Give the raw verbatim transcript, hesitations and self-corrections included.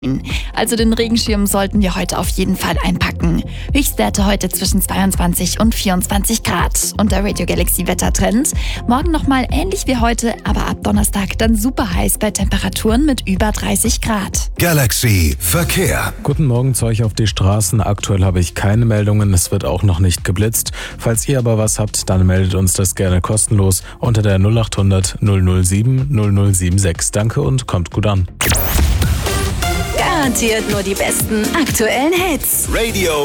Also den Regenschirm sollten wir heute auf jeden Fall einpacken. Höchstwerte heute zwischen zweiundzwanzig und vierundzwanzig Grad. Und der Radio Galaxy Wettertrend. Morgen nochmal ähnlich wie heute, aber ab Donnerstag dann super heiß bei Temperaturen mit über dreißig Grad. Galaxy Verkehr. Guten Morgen zu euch auf die Straßen. Aktuell habe ich keine Meldungen, es wird auch noch nicht geblitzt. Falls ihr aber was habt, dann meldet uns das gerne kostenlos unter der null acht hundert null null sieben null null sieben sechs. Danke und kommt gut an. Garantiert nur die besten aktuellen Hits. Radio